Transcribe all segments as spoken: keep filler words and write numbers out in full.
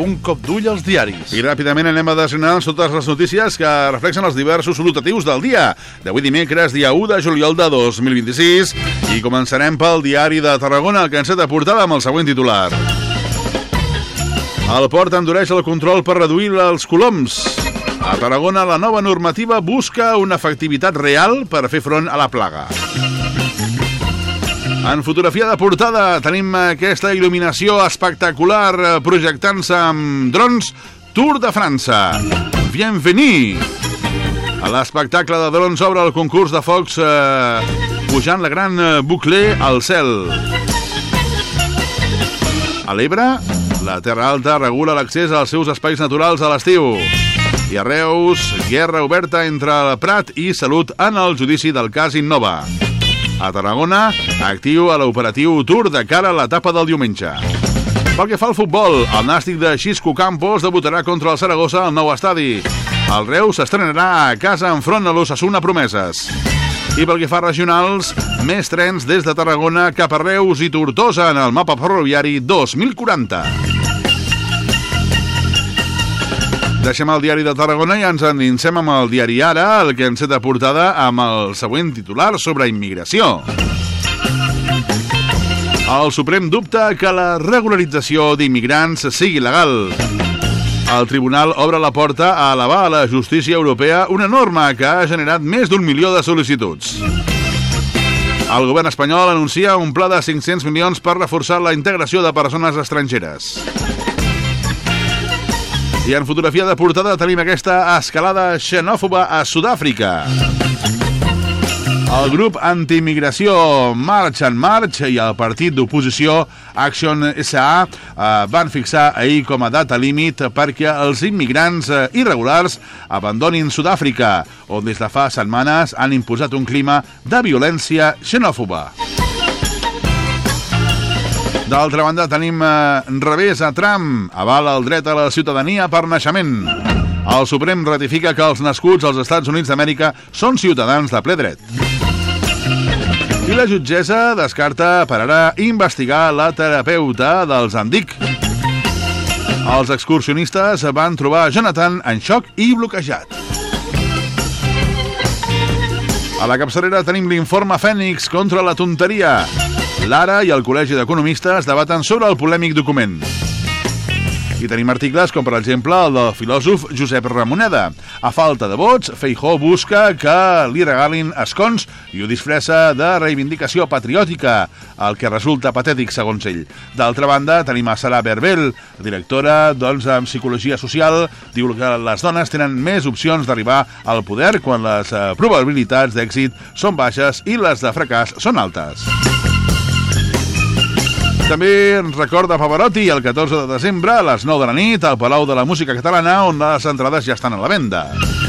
un cop d'ull als diaris. I ràpidament anem a desgranar totes les notícies que reflexen els diversos salutatius del dia d'avui dimecres, dia u de juliol de dos mil vint-i-sis, i començarem pel diari de Tarragona, que ens ha de portada amb el següent titular. El port endureix el control per reduir els coloms. A Tarragona, la nova normativa busca una efectivitat real per fer front a la plaga. En fotografia de portada tenim aquesta il·luminació espectacular projectant-se amb drons Tour de França. Bienvenue! A l'espectacle de drons obre el concurs de focs eh, pujant la gran boucle al cel. A l'Ebre, la Terra Alta regula l'accés als seus espais naturals a l'estiu. I a Reus, guerra oberta entre el Prat i Salut en el judici del cas Innova. A Tarragona, actiu a l'operatiu Tour de cara a l'etapa del diumenge. Pel que fa al futbol, el Nàstic de Xisco Campos debutarà contra el Saragossa al nou estadi. El Reus s'estrenarà a casa enfront a l'Osasuna Promeses. I pel que fa a regionals, més trens des de Tarragona cap a Reus i Tortosa en el mapa ferroviari dos mil quaranta. Deixem el diari de Tarragona i ens endinsem amb el diari Ara, el que ens té de portada amb el següent titular sobre immigració. El Suprem dubta que la regularització d'immigrants sigui legal. El tribunal obre la porta a elevar a la justícia europea una norma que ha generat més d'un milió de sol·licituds. El govern espanyol anuncia un pla de cinc-cents milions per reforçar la integració de persones estrangeres. I en fotografia de portada tenim aquesta escalada xenòfoba a Sud-àfrica. El grup antiimmigració March and March i el partit d'oposició Action S A eh, van fixar ahir com a data límit perquè els immigrants eh, irregulars abandonin Sud-àfrica, on des de fa setmanes han imposat un clima de violència xenòfoba. D'altra banda, tenim eh, revés a Trump. Avala el dret a la ciutadania per naixement. El Suprem ratifica que els nascuts als Estats Units d'Amèrica són ciutadans de ple dret. I la jutgessa descarta per ara investigar la terapeuta dels Andic. Els excursionistes van trobar Jonathan en xoc i bloquejat. A la capçalera tenim l'informe Fènix contra la tonteria. L'Ara i el Col·legi d'Economistes debaten sobre el polèmic document. I tenim articles com, per exemple, el del filòsof Josep Ramoneda. A falta de vots, Feijóo busca que li regalin escons i ho disfressa de reivindicació patriòtica, el que resulta patètic, segons ell. D'altra banda, tenim a Sara Berbel, directora doncs, en Psicologia Social. Diu que les dones tenen més opcions d'arribar al poder quan les eh, probabilitats d'èxit són baixes i les de fracàs són altes. També ens recorda Pavarotti el catorze de desembre a les nou de la nit al Palau de la Música Catalana, on les entrades ja estan a la venda.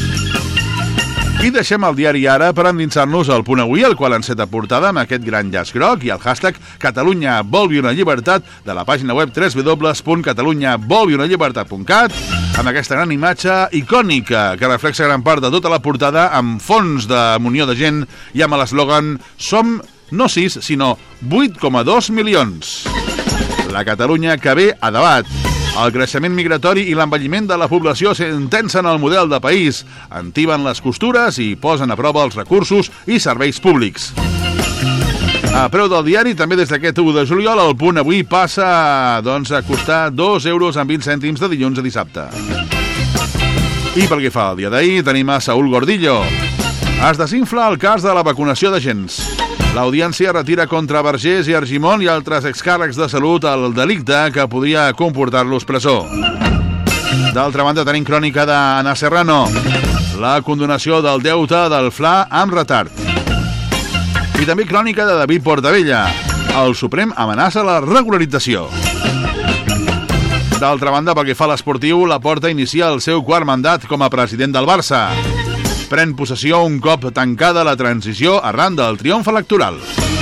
I deixem el diari Ara per endinsar-nos al Punt Avui, el qual ens set a portada amb aquest gran llaç groc i el hashtag Catalunya vol una llibertat de la pàgina web w w w punt catalunya vol una llibertat punt cat, amb aquesta gran imatge icònica que reflexa gran part de tota la portada amb fons de munió de gent i amb l'eslògan Som no sis, sinó vuit coma dos milions. La Catalunya que ve a debat. El creixement migratori i l'envelliment de la població sentencen el model de país, entiben les costures i posen a prova els recursos i serveis públics. A preu del diari, també des d'aquest u de juliol, el Punt Avui passa doncs, a costar dos euros amb vint cèntims de dilluns a dissabte. I pel que fa al dia d'ahir, tenim a Saúl Gordillo. Es desinfla el cas de la vacunació d'agents. L'Audiència retira contra Vergés i Argimon i altres excàrrecs de salut el delicte que podria comportar-los presó. D'altra banda, tenim crònica d'Anna Serrano. La condonació del deute del F L A amb retard. I també crònica de David Portabella. El Suprem amenaça la regularització. D'altra banda, pel que fa a l'esportiu, Laporta inicia el seu quart mandat com a president del Barça. Pren possessió un cop tancada la transició arran del triomf electoral.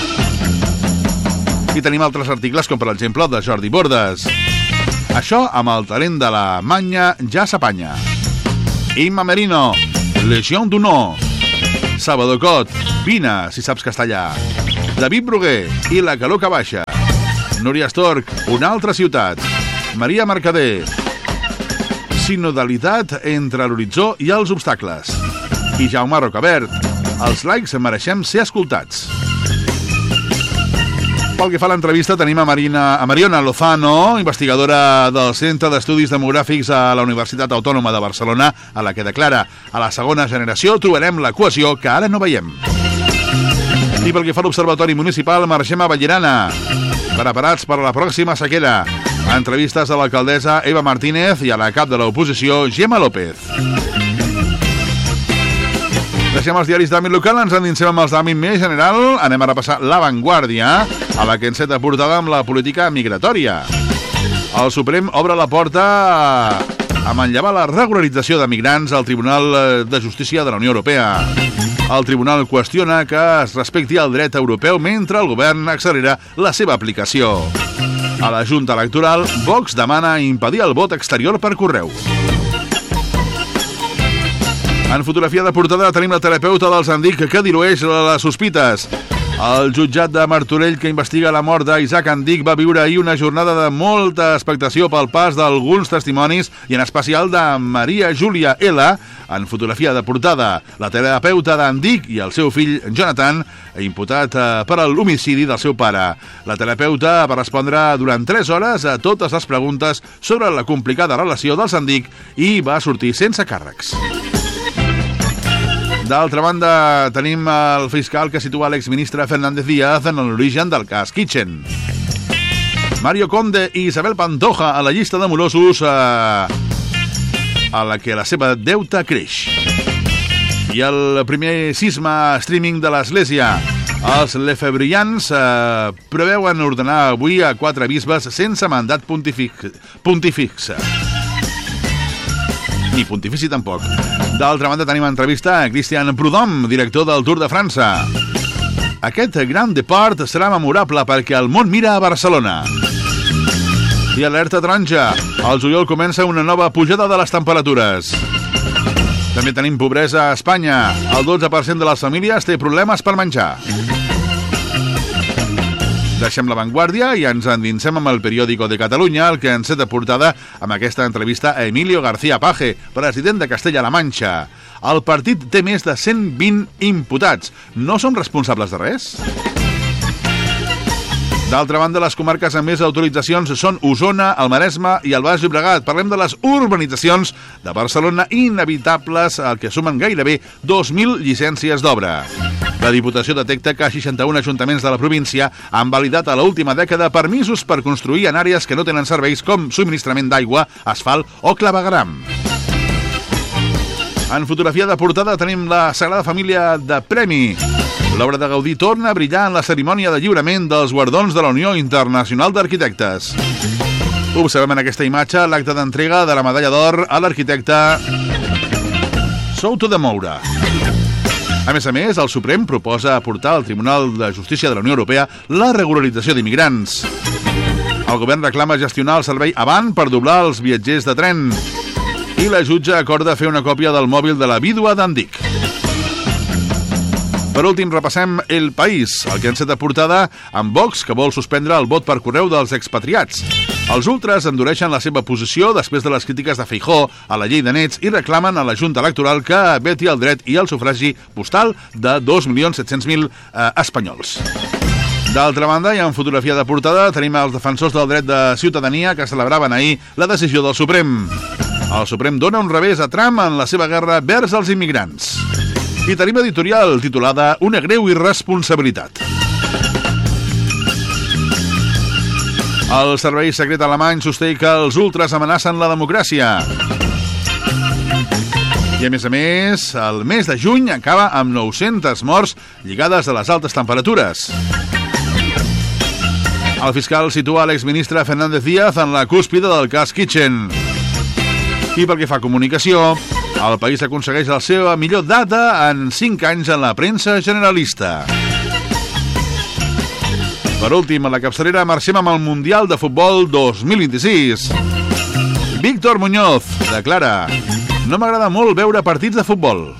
I tenim altres articles com, per exemple, el de Jordi Bordes. Això amb el talent de la Manya ja s'apanya. Imma Merino, Legión d'Honor. Salvador Cot, vine si saps castellà. David Bruguer i La calor que baixa. Núria Storch, Una altra ciutat. Maria Mercader, sinodalitat entre l'horitzó i els obstacles. I Jaume Rocabert, els laics mereixem ser escoltats. Pel que fa a l'entrevista tenim a, Marina, a Mariona Lozano, investigadora del Centre d'Estudis Demogràfics a la Universitat Autònoma de Barcelona, a la que declara: a la segona generació trobarem la cohesió que ara no veiem. I pel que fa a l'Observatori Municipal, marxem a Vallirana, preparats per a la pròxima sequera. Entrevistes a l'alcaldessa Eva Martínez i a la cap de l'oposició, Gemma López. Deixem els diaris d'àmbit local, ens endinsem amb els d'àmbit més general. Anem a repassar La Vanguardia, a la que enceta portada amb la política migratòria. El Suprem obre la porta a manllevar la regularització de migrants al Tribunal de Justícia de la Unió Europea. El tribunal qüestiona que es respecti el dret europeu mentre el govern accelera la seva aplicació. A la Junta Electoral, Vox demana impedir el vot exterior per correu. En fotografia de portada tenim la terapeuta dels Andic que dilueix les sospites. El jutjat de Martorell que investiga la mort d'Isaac Andic va viure ahir una jornada de molta expectació pel pas d'alguns testimonis i en especial de Maria Júlia L. En fotografia de portada, la terapeuta d'Andic i el seu fill Jonathan, imputat per l'homicidi del seu pare. La terapeuta va respondre durant tres hores a totes les preguntes sobre la complicada relació dels Andic i va sortir sense càrrecs. D'altra banda, tenim el fiscal que situa l'exministre Fernández Díaz en l'origen del cas Kitchen. Mario Conde i Isabel Pantoja a la llista de morosos eh, a la que la seva deuta creix. I el primer sisme streaming de l'Església. Els lefebrians eh, preveuen ordenar avui a quatre bisbes sense mandat pontific, pontifix. Ni pontifici tampoc. D'altra banda tenim entrevista a Christian Prudhomme, director del Tour de França. Aquest gran depart serà memorable perquè el món mira a Barcelona. I alerta taronja. Al juliol comença una nova pujada de les temperatures. També tenim pobresa a Espanya. El dotze per cent de les famílies té problemes per menjar. Deixem La Vanguardia i ens endinsem amb el Periódico de Catalunya, el que enceta portada amb aquesta entrevista a Emilio García Paje, president de Castella-La Manxa. El partit té més de cent vint imputats. No som responsables de res? D'altra banda, les comarques amb més autoritzacions són Osona, el Maresme i el Baix Llobregat. Parlem de les urbanitzacions de Barcelona inevitables, al que sumen gairebé dos mil llicències d'obra. La Diputació detecta que seixanta-un ajuntaments de la província han validat a l'última dècada permisos per construir en àrees que no tenen serveis com subministrament d'aigua, asfalt o clavegueram. En fotografia de portada tenim la Sagrada Família de Premi. L'obra de Gaudí torna a brillar en la cerimònia de lliurament dels guardons de la Unió Internacional d'Arquitectes. Observem en aquesta imatge l'acte d'entrega de la medalla d'or a l'arquitecte Souto de Moura. A més a més, el Suprem proposa aportar al Tribunal de Justícia de la Unió Europea la regularització d'immigrants. El govern reclama gestionar el servei Avant per doblar els viatgers de tren. I la jutge acorda fer una còpia del mòbil de la vídua d'Andic. Per últim, repassem El País, el que enceta portada amb Vox, que vol suspendre el vot per correu dels expatriats. Els ultras endureixen la seva posició després de les crítiques de Feijóo a la llei de nets i reclamen a la Junta Electoral que veti el dret i el sufragi postal de dos milions set-cents mil eh, espanyols. D'altra banda, i en fotografia de portada, tenim els defensors del dret de ciutadania que celebraven ahir la decisió del Suprem. El Suprem dona un revés a Trump en la seva guerra vers els immigrants. I tenim editorial titulada Una greu irresponsabilitat. El servei secret alemany sosté que els ultras amenacen la democràcia. I a més a més, el mes de juny acaba amb nou-centes morts lligades a les altes temperatures. El fiscal situa l'exministre Fernández Díaz en la cúspide del cas Kitchen. I pel que fa a comunicació, el País aconsegueix la seva millor data en cinc anys en la premsa generalista. Per últim, a la capçalera marxem amb el Mundial de Futbol dos mil vint-i-sis. Víctor Muñoz declara: no m'agrada molt veure partits de futbol.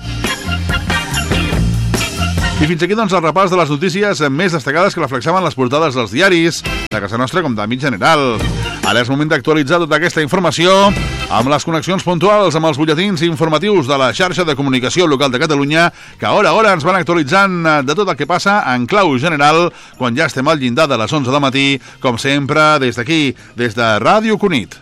I fins aquí, doncs, el repàs de les notícies més destacades que reflexaven les portades dels diaris de casa nostra com d'àmbit general. Ara és moment d'actualitzar tota aquesta informació amb les connexions puntuals amb els butlletins informatius de la xarxa de comunicació local de Catalunya, que a hora a hora ens van actualitzant de tot el que passa en clau general quan ja estem al llindar de les onze del matí, com sempre, des d'aquí, des de Ràdio Cunit.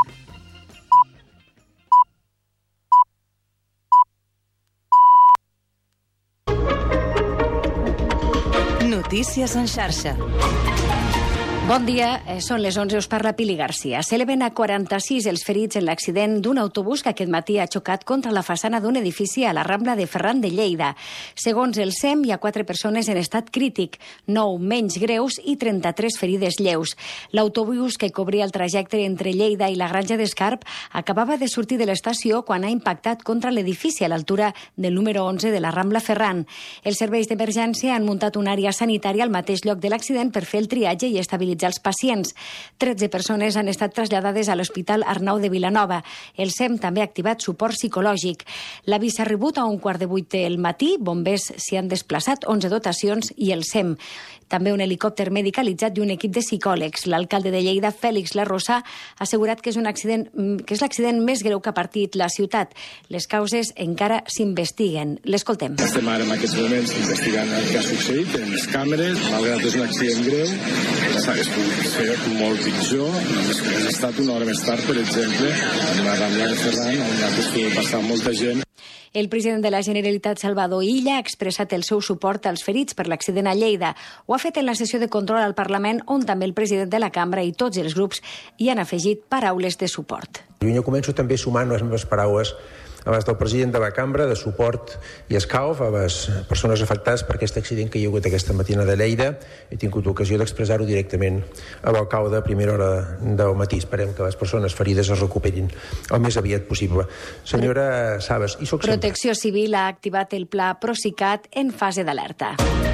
Notícies en xarxa. Bon dia, són les onze, us parla Pili Garcia. S'eleven a quaranta-sis els ferits en l'accident d'un autobús que aquest matí ha xocat contra la façana d'un edifici a la Rambla de Ferran de Lleida. Segons el S E M, hi ha quatre persones en estat crític, nou menys greus i trenta-tres ferides lleus. L'autobús que cobria el trajecte entre Lleida i la Granja d'Escarp acabava de sortir de l'estació quan ha impactat contra l'edifici a l'altura del número onze de la Rambla Ferran. Els serveis d'emergència han muntat una àrea sanitària al mateix lloc de l'accident per fer el triatge i estabilitzar els pacients. tretze persones han estat traslladades a l'Hospital Arnau de Vilanova. El S E M també ha activat suport psicològic. L'avís s'ha rebut a un quart de vuit del matí. Bombers s'hi han desplaçat, onze dotacions, i el S E M. També un helicòpter medicalitzat i un equip de psicòlegs. L'alcalde de Lleida, Fèlix Larrosa, ha assegurat que és un accident que és l'accident més greu que ha patit la ciutat. Les causes encara s'investiguen. L'escoltem. Estem ara en aquests moments investigant el que ha succeït en les càmeres. Malgrat és un accident greu, s'hagués pogut fer molt pitjor. Només que ha estat una hora més tard, per exemple, en la Rambla de Ferran, on ha pogut passar molta gent. El president de la Generalitat, Salvador Illa, ha expressat el seu suport als ferits per l'accident a Lleida. Ho ha fet en la sessió de control al Parlament, on també el president de la cambra i tots els grups hi han afegit paraules de suport. Jo començo també sumant les meves paraules a les del president de la cambra, de suport i escalf a les persones afectades per aquest accident que hi ha hagut aquesta matina de Lleida. He tingut ocasió d'expressar-ho directament a l'alcalde a primera hora del matí. Esperem que les persones ferides es recuperin el més aviat possible. Senyora Sabas, i soc sempre... Protecció Civil ha activat el pla Procicat en fase d'alerta.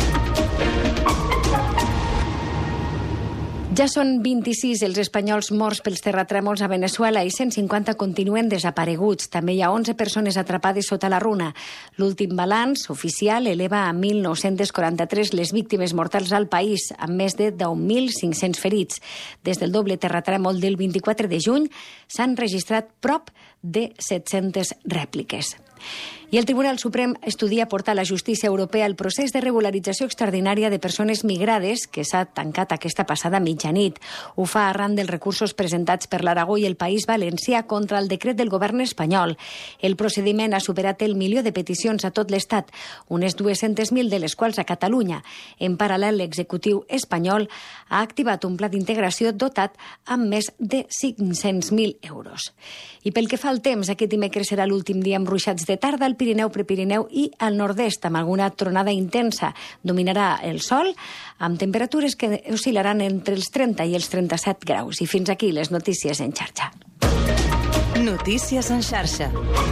Ja són vint-i-sis els espanyols morts pels terratrèmols a Veneçuela i cent cinquanta continuen desapareguts. També hi ha onze persones atrapades sota la runa. L'últim balanç oficial eleva a mil nou-cents quaranta-tres les víctimes mortals al país, amb més de deu mil cinc-cents ferits. Des del doble terratrèmol del vint-i-quatre de juny s'han registrat prop de set-centes rèpliques. I el Tribunal Suprem estudia portar a la justícia europea el procés de regularització extraordinària de persones migrades que s'ha tancat aquesta passada mitjanit. Ho fa arran dels recursos presentats per l'Aragó i el País Valencià contra el decret del govern espanyol. El procediment ha superat el milió de peticions a tot l'Estat, unes dues-centes mil de les quals a Catalunya. En paral·lel, l'executiu espanyol ha activat un pla d'integració dotat amb més de cinc-cents mil euros. I pel que fa al temps, aquest dimecres serà l'últim dia amb ruixats de tarda al Pirineu, Prepirineu i al nord-est, amb alguna tronada intensa. Dominarà el sol, amb temperatures que oscil·laran entre els trenta i els trenta-set graus. I fins aquí les notícies en xarxa. Notícies en xarxa.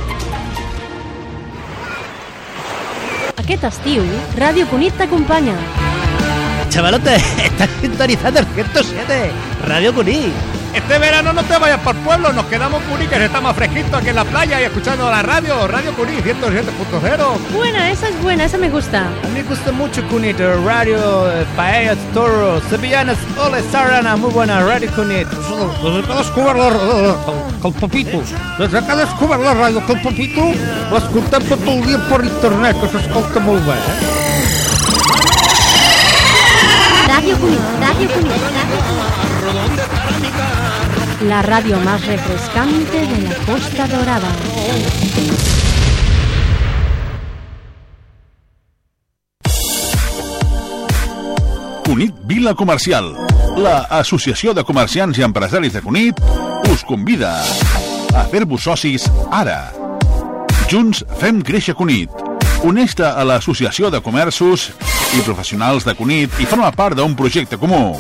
Aquest estiu, Ràdio Cunit t'acompanya. Chavalote, estás sintonizando el ciento siete, Radio Cunit. Este verano no te vayas para el pueblo, nos quedamos Cunit, que está más fresquito aquí en la playa y escuchando la radio, Radio Cunit ciento siete punto cero. Buena, esa es buena, esa me gusta. A mí me gusta mucho Cunit, radio, eh, paellas, toros, sevillanas, ole, sarana, muy buena, Radio Cunit. Desde que descobert la radio col Papito, desde que descobert la radio col Papito, l'escoltem tot el dia per internet, que s'escolta molt bé, eh? Radio Cunit, Radio Cunit, Radio Cunit. La radio más refrescante de la Costa Dorada. Cunit Vila Comercial. La Associació de Comerciants i Empresaris de Cunit us convida a fer-vos socis ara. Junts fem créixer Cunit. Uneix-te a l'Associació de Comerços i Professionals de Cunit i forma part d'un projecte comú.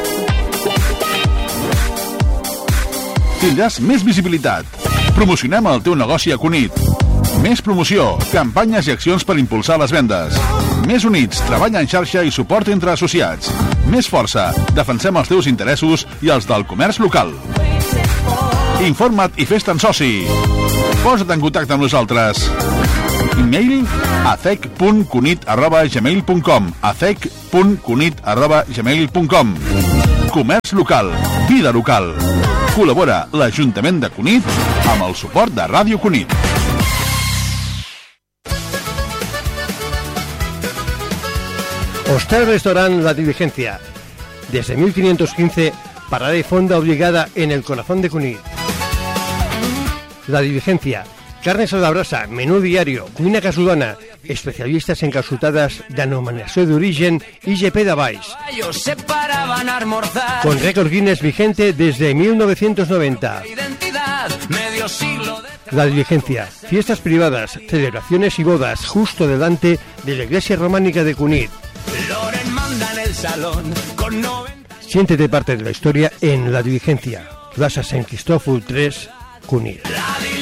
Tindràs més visibilitat. Promocionem el teu negoci a Cunit. Més promoció, campanyes i accions per impulsar les vendes. Més units, treball en xarxa i suport entre associats. Més força, defensem els teus interessos i els del comerç local. Informa't i fes-te'n soci. Posa't en contacte amb nosaltres. E-mail acec punt cunit arroba gmail punt com acec punt cunit arroba gmail punt com. Comerç local, vida local. Col·labora l'Ajuntament de Cunit amb el suport de Ràdio Cunit. Hostal Restaurant La Diligencia. Desde mil quinientos quince, parada y fonda obligada en el corazón de Cunit. La Diligencia. Carnes a la brasa, menú diario, cuina casolana, especialistes en calçotades, denominació d'origen i G P de baix. Con récord Guinness vigente desde mil novecientos noventa. La Diligencia. Fiestas privadas, celebraciones y bodas justo delante de la iglesia románica de Cunit. Siéntete parte de la historia en La Diligencia. Plaza Sant Cristòfol tres, Cunit.